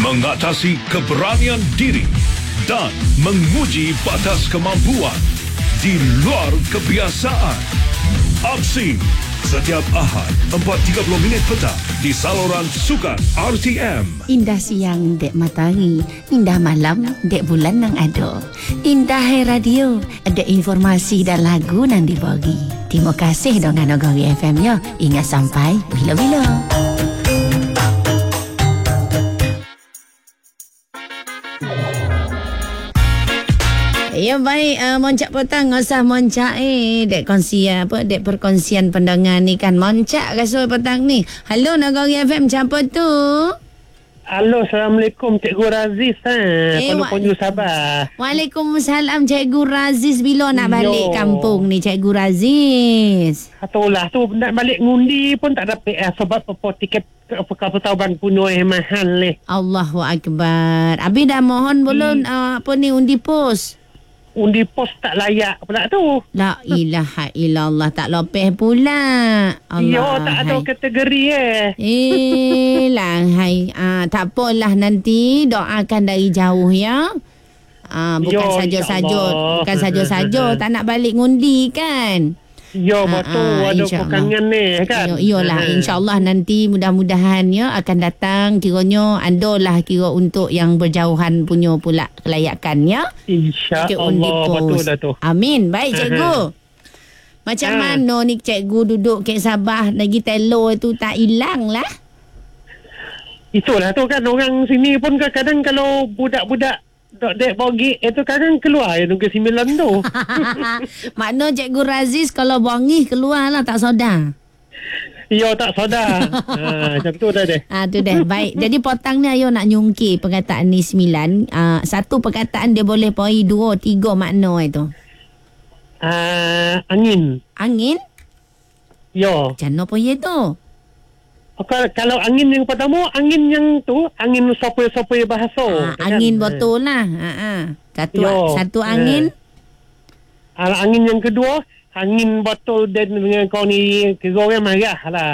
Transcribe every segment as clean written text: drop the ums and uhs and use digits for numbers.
mengatasi keberanian diri dan menguji batas kemampuan di luar kebiasaan. Aksi setiap Ahad 4.30 minit petang di saluran Sukan RTM. Indah siang dek matahari, indah malam dek bulan nang ado. Indah hai radio, ada informasi dan lagu nang dibagi. Terima kasih dong Nogori FM ya. Ingat sampai bila-bila. Ya baik, moncak petang usah moncak dek kongsi apa dek perkongsian pandangan ni kan moncak rasa petang ni. Halo Nagari FM, siapa tu? Halo, Assalamualaikum Cikgu Raziz Penyu Sabah. Waalaikumsalam Cikgu Raziz. Bila nak balik kampung ni Cikgu Raziz? Itulah tu nak balik ngundi pun tak dapat sebab apa tiket pertauban kuno mahal ni. Allahu Akbar. Abi dah mohon belum apa ni undi pos? Undi pos tak layak pula tu. La ilaha illallah, tak lopeh pula. Allah. Tak ada kategori lah hai. Tak apalah, nanti doakan dari jauh ya. Bukan saja tak nak balik ngundi kan. Betul ada kekangan ni kan. Iyalah, insyaAllah nanti mudah-mudahan ya akan datang kiranya adalah kira untuk yang berjauhan punya pula kelayakan ya. InsyaAllah betul dah tu. Amin. Baik cikgu. Macam mana ni cikgu duduk ke Sabah lagi telur tu tak hilang lah. Itulah tu kan, orang sini pun kadang kalau budak-budak dek bogi itu kadang keluar nunggu 9 tu. Makna Cikgu Raziz kalau bongi keluar lah, tak sedar. Tak sedar. Macam tu dah deh. Tu dah. Baik. Jadi potang ni ayo nak nyungkir perkataan ni 9. Satu perkataan dia boleh poi 2, 3 makna itu. Angin. Angin? Macam mana poi tu? Kalau angin yang pertama, angin yang tu, angin sopoy-sopoy bahasa. Angin kan? Betul lah. Satu angin. Angin yang kedua, angin betul dan dengan kau ni, kira orang marah lah.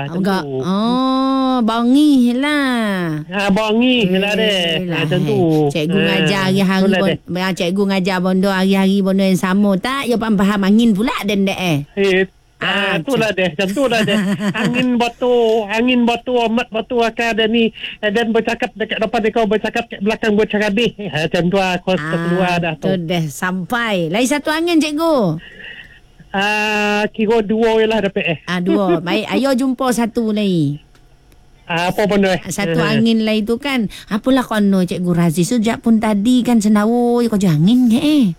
Bangi lah. Bangi lah deh. Macam tu. Cikgu ngajar hari-hari. Cikgu ngajar bondo hari-hari bondo yang sama. Tak, ya faham angin pula dan dek itulah deh, macam tu lah deh. Angin batu amat batu akademi dan bercakap dekat depan kau, bercakap kat belakang bercakap macam tu aku keluar dah tu. Tu dah sampai. Lagi satu angin cikgu. Kira 2 lah dapat 2. Baik, ayo jumpa satu lagi. Apa benda satu angin lah itu kan. Apalah kono Cikgu Raziz sejak pun tadi kan senawo kau angin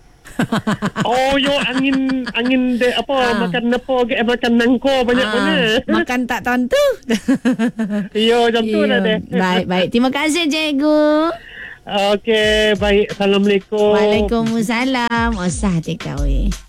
angin de apa makan makan nangko banyak mana. Makan tak tentu. Macam tu lah deh. Baik. Terima kasih cikgu. Okey, baik. Assalamualaikum. Waalaikumsalam. Usah take away.